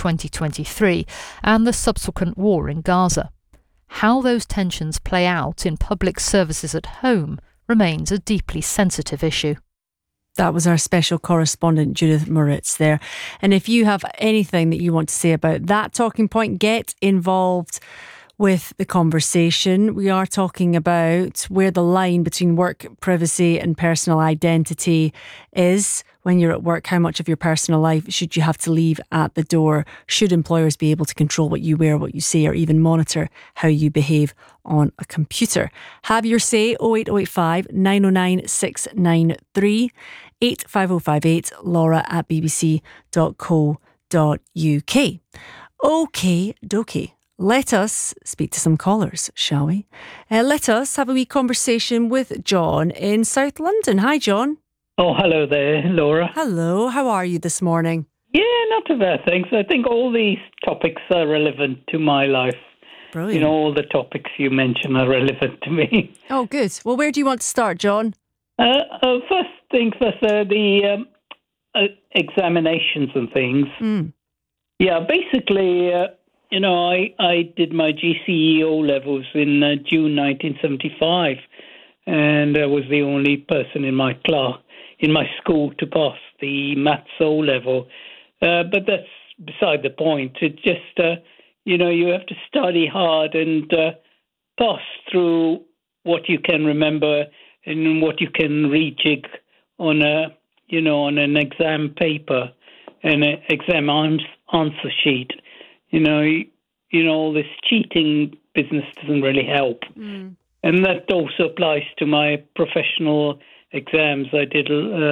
2023 and the subsequent war in Gaza. How those tensions play out in public services at home remains a deeply sensitive issue. That was our special correspondent, Judith Moritz, there. And if you have anything that you want to say about that talking point, get involved with the conversation. We are talking about where the line between work privacy and personal identity is when you're at work. How much of your personal life should you have to leave at the door? Should employers be able to control what you wear, what you say, or even monitor how you behave on a computer? Have your say. 08085 909 693 85058 laura@bbc.co.uk. Okay, dokie. Let us speak to some callers, shall we? Let us have a wee conversation with John in South London. Hi, John. Oh, hello there, Laura. Hello, how are you this morning? Yeah, not too bad, thanks. I think all these topics are relevant to my life. Brilliant. You know, all the topics you mentioned are relevant to me. Oh, good. Well, where do you want to start, John? First things first, the examinations and things. Yeah, basically, I did my GCE O-levels in June 1975, and I was the only person in my class, in my school, to pass the maths O-level. But that's beside the point. It just, you have to study hard and pass through what you can remember and what you can rejig on on an exam paper and an exam answer sheet. All this cheating business doesn't really help. And that also applies to my professional exams. I did